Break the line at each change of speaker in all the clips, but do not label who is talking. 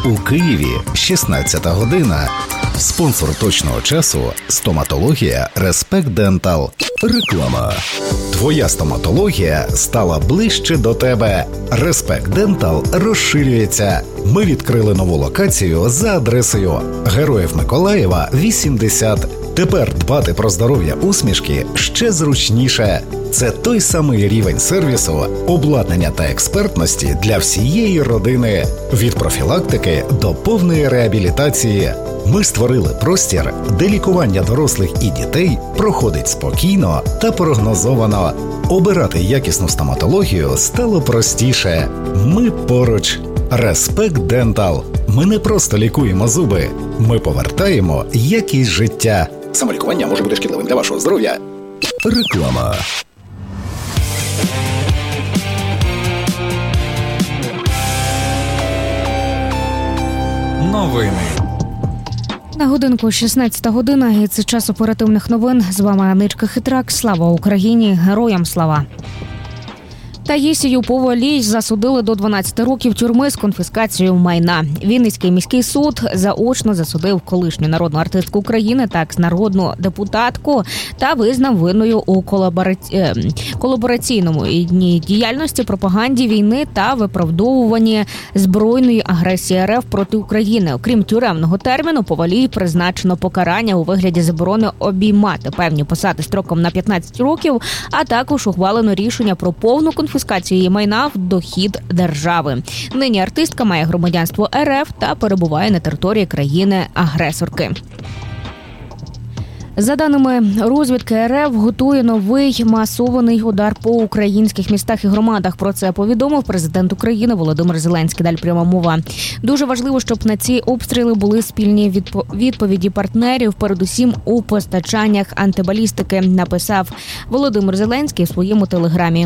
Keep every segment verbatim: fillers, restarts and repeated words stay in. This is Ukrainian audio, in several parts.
У Києві шістнадцята година. Спонсор точного часу – стоматологія Респект Дентал. Реклама. Твоя стоматологія стала ближче до тебе. Респект Дентал розширюється. Ми відкрили нову локацію за адресою Героїв Миколаєва, вісімдесят. Тепер дбати про здоров'я усмішки ще зручніше. Це той самий рівень сервісу, обладнання та експертності для всієї родини. Від профілактики до повної реабілітації. Ми створили простір, де лікування дорослих і дітей проходить спокійно та прогнозовано. Обирати якісну стоматологію стало простіше. Ми поруч. Респект Дентал. Ми не просто лікуємо зуби. Ми повертаємо якість життя. Самолікування може бути шкідливим для вашого здоров'я. Реклама.
Новини.
На годинку шістнадцята година, і це час оперативних новин. З вами Аничка Хитрак. Слава Україні! Героям слава! Таїсію Повалій засудили до дванадцяти років тюрми з конфіскацією майна. Вінницький міський суд заочно засудив колишню народну артистку України та екс-народну депутатку та визнав винною у колабораці... колабораційному діяльності, пропаганді війни та виправдовуванні збройної агресії РФ проти України. Окрім тюремного терміну, Повалій призначено покарання у вигляді заборони обіймати певні посади строком на п'ятнадцять років, а також ухвалено рішення про повну конфіскацію її майна в дохід держави. Нині артистка має громадянство РФ та перебуває на території країни-агресорки. За даними розвідки, РФ готує новий масований удар по українських містах і громадах. Про це повідомив президент України Володимир Зеленський. Далі пряма мова. Дуже важливо, щоб на ці обстріли були спільні відповіді партнерів, передусім у постачаннях антибалістики, написав Володимир Зеленський в своєму телеграмі.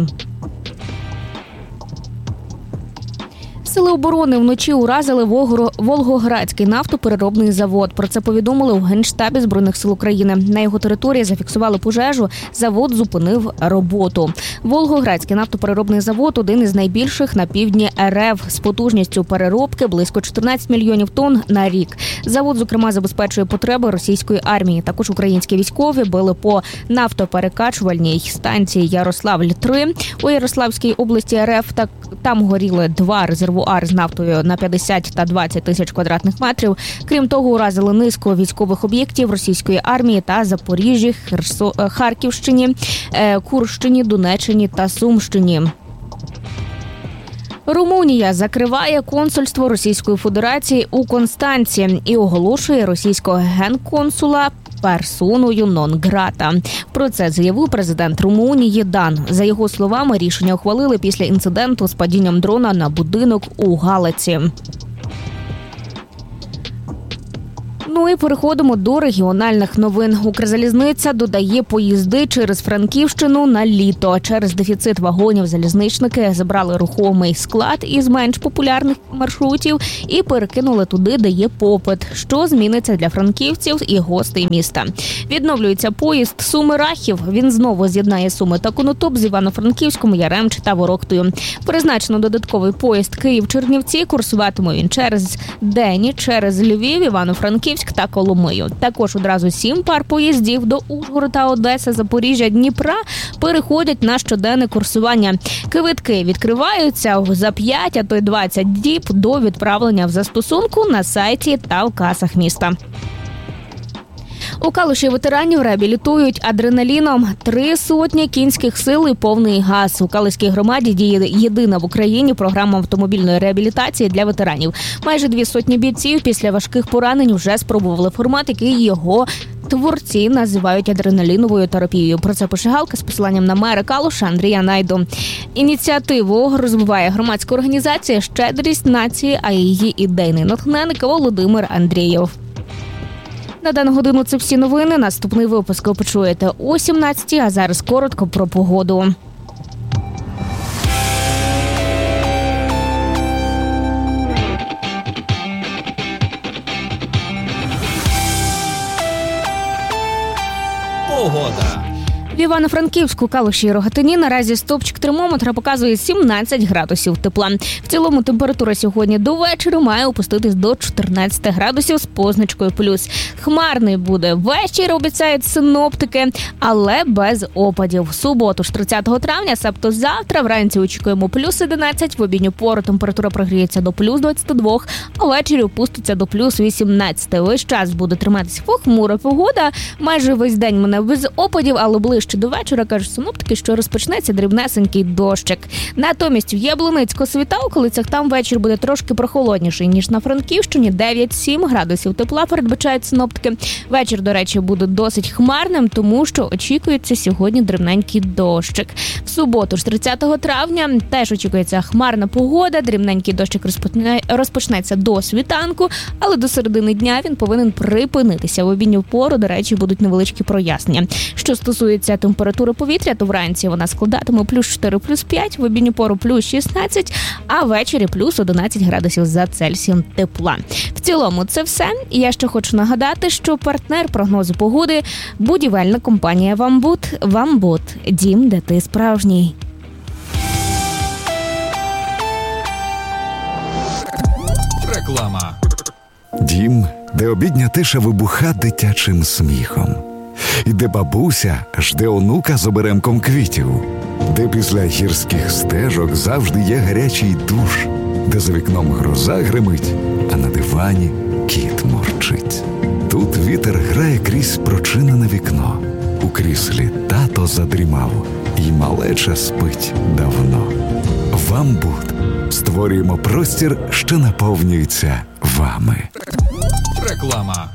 Сили оборони вночі уразили Волгоградський нафтопереробний завод. Про це повідомили у Генштабі Збройних сил України. На його території зафіксували пожежу, завод зупинив роботу. Волгоградський нафтопереробний завод – один із найбільших на півдні РФ з потужністю переробки близько чотирнадцять мільйонів тонн на рік. Завод, зокрема, забезпечує потреби російської армії. Також українські військові били по нафтоперекачувальній станції Ярославль-три. У Ярославській області РФ так, там горіли два резервуари з нафтою на п'ятдесят та двадцять тисяч квадратних метрів. Крім того, уразили низку військових об'єктів російської армії та Запоріжжі, Херсо... Харківщині, Курщині, Донеччині та Сумщині. Румунія закриває консульство Російської Федерації у Констанці і оголошує російського генконсула персоною нон-грата. Про це заявив президент Румунії Дан. За його словами, рішення ухвалили після інциденту з падінням дрона на будинок у Галиці. Ну і переходимо до регіональних новин. Укрзалізниця додає поїзди через Франківщину на літо. Через дефіцит вагонів залізничники забрали рухомий склад із менш популярних маршрутів і перекинули туди, де є попит. Що зміниться для франківців і гостей міста? Відновлюється поїзд Суми-Рахів. Він знову з'єднає Суми та Конотоп з Івано-Франківськом, Яремче та Ворохтою. Призначено додатковий поїзд Київ-Чернівці. Курсуватиме він через Дені, через Львів, Івано-Франківськ та Коломию. Також одразу сім пар поїздів до Ужгорода, Одеси, Запоріжжя, Дніпра переходять на щоденне курсування. Квитки відкриваються за п'ять, а то й двадцять діб до відправлення в застосунку на сайті та в касах міста. У Калуші ветеранів реабілітують адреналіном. Три сотні кінських сил і повний газ. У Калуській громаді діє єдина в Україні програма автомобільної реабілітації для ветеранів. Майже дві сотні бійців після важких поранень вже спробували формат, який його творці називають адреналіновою терапією. Про це пише Галка з посиланням на мера Калуша Андрія Найду. Ініціативу розвиває громадська організація «Щедрість нації», а її ідейний натхненник Володимир Андрієв. На дану годину це всі новини. Наступний випуск ви почуєте о сімнадцятій, а зараз коротко про погоду.
Погода.
Івано-Франківську, Калуші і Рогатині наразі стопчик термометра показує сімнадцять градусів тепла. В цілому температура сьогодні до вечора має опуститись до чотирнадцять градусів з позначкою плюс. Хмарний буде вечір, обіцяють синоптики, але без опадів. В суботу ж тридцятого травня, себто завтра, вранці очікуємо плюс одинадцять, в обідню пору температура прогріється до плюс двадцять два, а ввечері опуститься до плюс вісімнадцять. Весь час буде триматися похмура погода, майже весь день мене без опадів, але ближче до вечора, кажуть синоптики, що розпочнеться дрібнесенький дощик. Натомість в Яблунецько-Світа, у околицях, там вечір буде трошки прохолодніший, ніж на Франківщині, дев'ять-сім градусів тепла передбачають синоптики. Вечір, до речі, буде досить хмарним, тому що очікується сьогодні дрібненький дощик. В суботу ж тридцятого травня теж очікується хмарна погода, дрібненький дощик розпочне, розпочнеться до світанку, але до середини дня він повинен припинитися. В обідню пору, до речі, будуть невеличкі прояснення. Що стосується температури повітря, то вранці вона складатиме плюс чотири, плюс п'ять, в обідню пору плюс шістнадцять, а ввечері плюс одинадцять градусів за Цельсієм тепла. В цілому це все. І я ще хочу нагадати, що партнер прогнозу погоди – будівельна компанія «Вамбут». «Вамбут» – дім, де ти справжній.
Реклама.
Дім, де обідня тиша вибуха дитячим сміхом. І де бабуся жде онука з оберемком квітів. Де після гірських стежок завжди є гарячий душ. Де за вікном гроза гримить, а на дивані кіт мурчить. Тут вітер грає крізь прочинене вікно. У кріслі тато задрімав, і малеча спить давно. «Вамбут» створюємо простір, що наповнюється вами.
Реклама.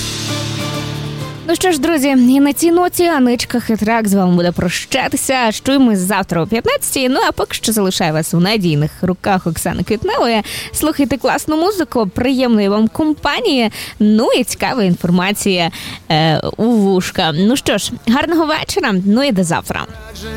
Ну що ж, друзі, і на цій ноті Аничка Хитрак з вами буде прощатися. Чуємось завтра о п'ятнадцятій. Ну а поки що залишаю вас в надійних руках Оксани Квітневої. Слухайте класну музику, приємної вам компанії, ну і цікава інформація е, у вушка. Ну що ж, гарного вечора, ну і до завтра.